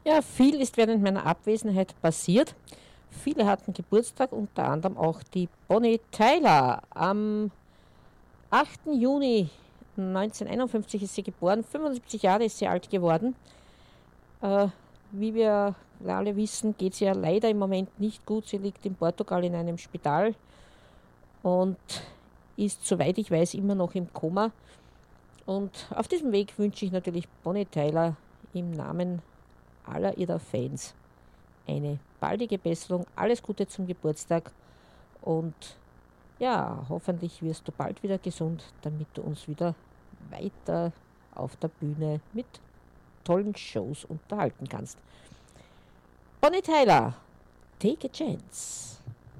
Ja, viel ist während meiner Abwesenheit passiert. Viele hatten Geburtstag, unter anderem auch die Bonnie Tyler. Am 8. Juni 1951 ist sie geboren, 75 Jahre ist sie alt geworden. Äh, Wie wir alle wissen, geht es ihr leider im Moment nicht gut. Sie liegt in Portugal in einem Spital und ist, soweit ich weiß, immer noch im Koma. Und auf diesem Weg wünsche ich natürlich Bonnie Tyler im Namen aller ihrer Fans eine baldige Besserung, alles Gute zum Geburtstag und ja, hoffentlich wirst du bald wieder gesund, damit du uns wieder weiter auf der Bühne mit tollen Shows unterhalten kannst. Bonnie Tyler, take a chance.